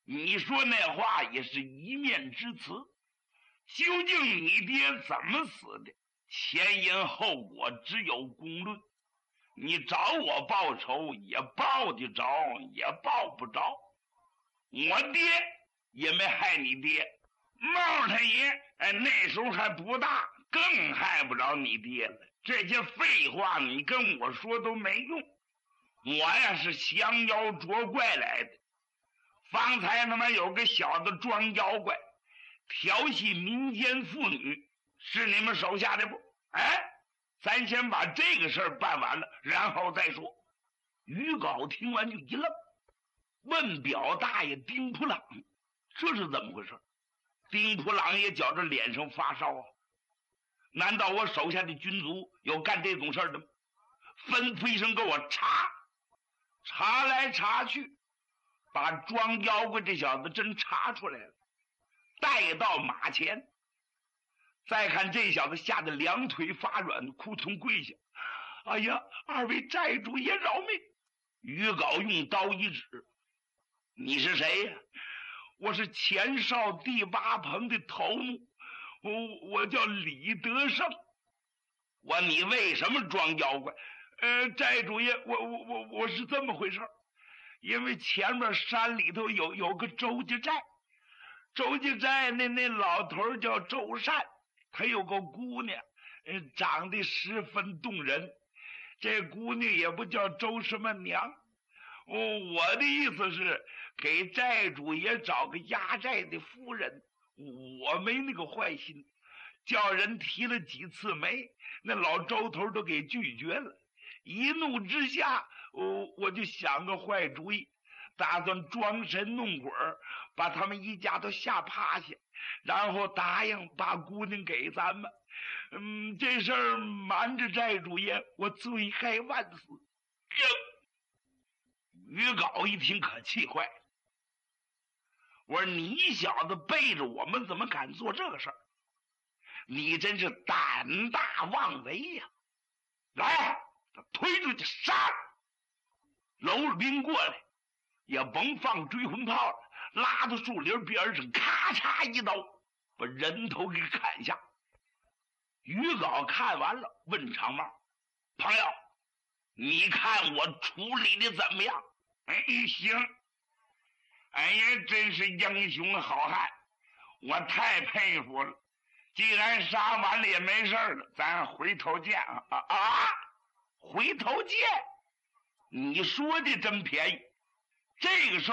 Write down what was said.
你说那话也是一面之词。究竟你爹怎么死的，前因后果只有公论。你找我报仇也报得着，也报不着。我爹也没害你爹，茂他爷那时候还不大，更害不着你爹了。这些废话你跟我说都没用。我呀是降妖捉怪来的。方才他妈有个小子装妖怪，调戏民间妇女，是你们手下的不？哎，咱先把这个事儿办完了，然后再说。于镐听完就一愣，问表大爷丁普朗，这是怎么回事？丁普朗也觉着脸上发烧啊。难道我手下的军卒有干这种事儿的吗？吩咐一声给我查，查来查去，把装妖怪这小子真查出来了，带到马前。再看这小子吓得两腿发软，扑通跪下：哎呀，二位寨主爷饶命！于镐用刀一指：你是谁呀？我是前哨第8棚的头目，我叫李德胜。你为什么装妖怪？寨主爷，我是这么回事。因为前面山里头有个周家寨，周家寨那老头叫周善，他有个姑娘，长得十分动人。这姑娘也不叫周什么娘。我的意思是给寨主爷找个压寨的夫人，我没那个坏心，叫人提了几次媒，那老周头都给拒绝了。一怒之下，我就想个坏主意，打算装神弄鬼，把他们一家都吓趴下，然后答应把姑娘给咱们。这事儿瞒着寨主爷，我罪该万死。于镐一听可气坏了，我说你小子背着我们怎么敢做这个事儿？你真是胆大妄为呀！来，他推出去杀！楼兵过来也甭放追魂炮了，拉到树林边上，咔嚓一刀把人头给砍下。于镐看完了，问长帽：朋友，你看我处理的怎么样？行。哎呀，真是英雄好汉，我太佩服了。既然杀完了也没事了，咱回头见啊！回头见？你说的真便宜。这个时候